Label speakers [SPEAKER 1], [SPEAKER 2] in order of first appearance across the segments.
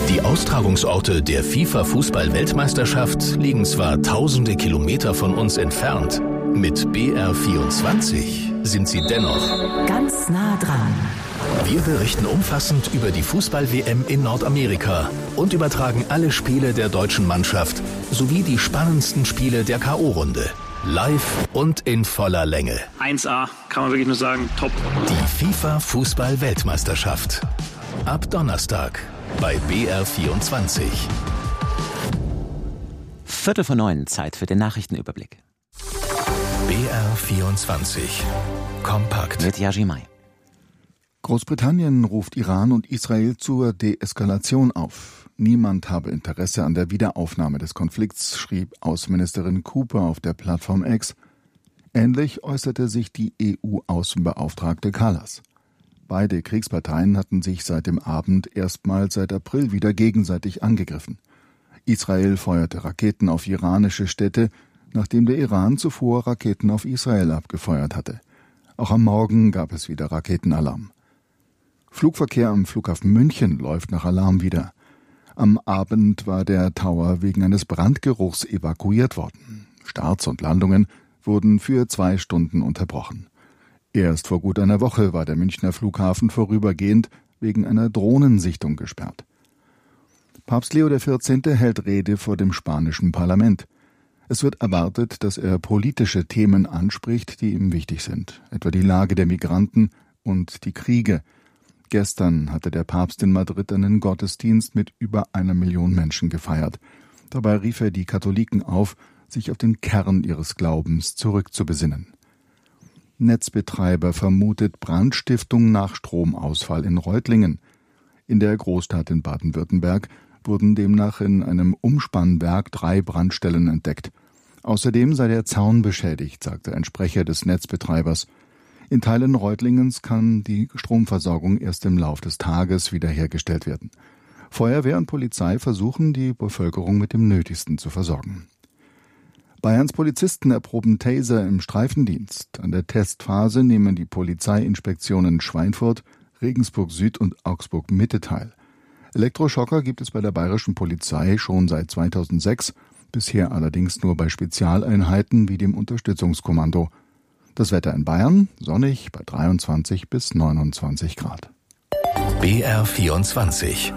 [SPEAKER 1] Die Austragungsorte der FIFA-Fußball-Weltmeisterschaft liegen zwar tausende Kilometer von uns entfernt, mit BR24 sind sie dennoch
[SPEAKER 2] ganz nah dran.
[SPEAKER 1] Wir berichten umfassend über die Fußball-WM in Nordamerika und übertragen alle Spiele der deutschen Mannschaft sowie die spannendsten Spiele der K.O.-Runde. Live und in voller Länge.
[SPEAKER 3] 1A, kann man wirklich nur sagen, top.
[SPEAKER 1] Die FIFA-Fußball-Weltmeisterschaft. Ab Donnerstag bei BR24.
[SPEAKER 4] 8:45, Zeit für den Nachrichtenüberblick.
[SPEAKER 1] BR24. Kompakt.
[SPEAKER 4] Mit Yajimai.
[SPEAKER 5] Großbritannien ruft Iran und Israel zur Deeskalation auf. Niemand habe Interesse an der Wiederaufnahme des Konflikts, schrieb Außenministerin Cooper auf der Plattform X. Ähnlich äußerte sich die EU-Außenbeauftragte Kallas. Beide Kriegsparteien hatten sich seit dem Abend erstmals seit April wieder gegenseitig angegriffen. Israel feuerte Raketen auf iranische Städte, nachdem der Iran zuvor Raketen auf Israel abgefeuert hatte. Auch am Morgen gab es wieder Raketenalarm. Flugverkehr am Flughafen München läuft nach Alarm wieder. Am Abend war der Tower wegen eines Brandgeruchs evakuiert worden. Starts und Landungen wurden für 2 Stunden unterbrochen. Erst vor gut einer Woche war der Münchner Flughafen vorübergehend wegen einer Drohnensichtung gesperrt. Papst Leo XIV. Hält Rede vor dem spanischen Parlament. Es wird erwartet, dass er politische Themen anspricht, die ihm wichtig sind, etwa die Lage der Migranten und die Kriege. Gestern hatte der Papst in Madrid einen Gottesdienst mit über 1 Million Menschen gefeiert. Dabei rief er die Katholiken auf, sich auf den Kern ihres Glaubens zurückzubesinnen. Netzbetreiber vermutet Brandstiftung nach Stromausfall in Reutlingen. In der Großstadt in Baden-Württemberg wurden demnach in einem Umspannwerk 3 Brandstellen entdeckt. Außerdem sei der Zaun beschädigt, sagte ein Sprecher des Netzbetreibers. In Teilen Reutlingens kann die Stromversorgung erst im Lauf des Tages wiederhergestellt werden. Feuerwehr und Polizei versuchen, die Bevölkerung mit dem Nötigsten zu versorgen. Bayerns Polizisten erproben Taser im Streifendienst. An der Testphase nehmen die Polizeiinspektionen Schweinfurt, Regensburg Süd und Augsburg Mitte teil. Elektroschocker gibt es bei der bayerischen Polizei schon seit 2006, bisher allerdings nur bei Spezialeinheiten wie dem Unterstützungskommando. Das Wetter in Bayern, sonnig bei 23 bis 29 Grad.
[SPEAKER 1] BR24.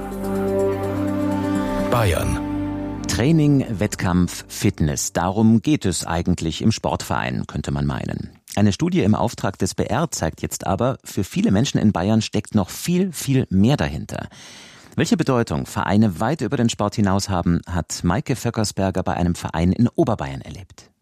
[SPEAKER 1] Bayern.
[SPEAKER 4] Training, Wettkampf, Fitness. Darum geht es eigentlich im Sportverein, könnte man meinen. Eine Studie im Auftrag des BR zeigt jetzt aber, für viele Menschen in Bayern steckt noch viel, viel mehr dahinter. Welche Bedeutung Vereine weit über den Sport hinaus haben, hat Maike Vöckersberger bei einem Verein in Oberbayern erlebt.